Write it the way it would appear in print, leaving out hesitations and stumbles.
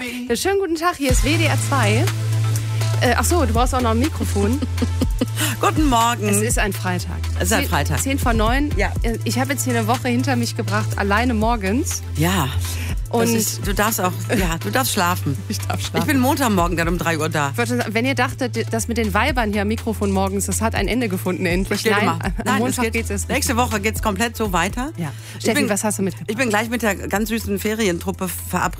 Schönen guten Tag, hier ist WDR 2. Ach so, du brauchst auch noch ein Mikrofon. Guten Morgen. Es ist ein Freitag. Es ist ein Freitag. 10 vor 9. Ja. Ich habe jetzt hier eine Woche hinter mich gebracht, alleine morgens. Ja. Und du darfst schlafen. Ich darf schlafen. Ich bin Montagmorgen dann um 3 Uhr da. Wenn ihr dachtet, das mit den Weibern hier am Mikrofon morgens, das hat ein Ende gefunden endlich. Nein, am Montag geht's es. Nächste Woche geht's komplett so weiter. Ja. Steffi, was hast du mitgebracht? Ich bin gleich mit der ganz süßen Ferientruppe verabredet.